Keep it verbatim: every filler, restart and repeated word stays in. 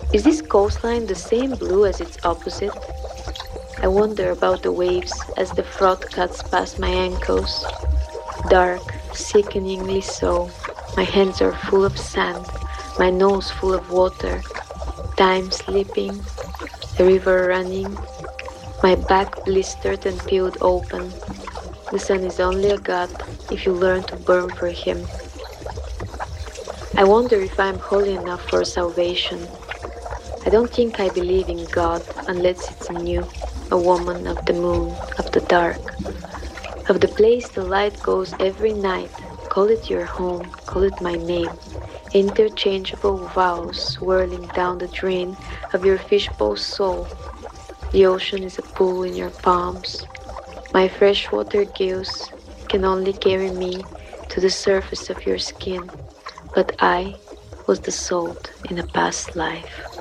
Is this coastline the same blue as its opposite? I wonder about the waves as the froth cuts past my ankles. Dark, sickeningly so. My hands are full of sand, my nose full of water. Time slipping, the river running, my back blistered and peeled open. The sun is only a god if you learn to burn for him. I wonder if I am holy enough for salvation. I don't think I believe in God unless it's in you, a woman of the moon, of the dark, of the place the light goes every night. Call it your home, call it my name. Interchangeable vows swirling down the drain of your fishbowl soul. The ocean is a pool in your palms. My freshwater gills can only carry me to the surface of your skin, but I was the salt in a past life.